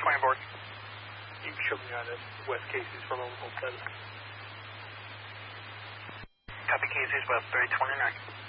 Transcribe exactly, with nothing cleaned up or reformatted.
twenty board. You can show me on this West Casey's for level seven. Copy Casey's, Westbury twenty-nine.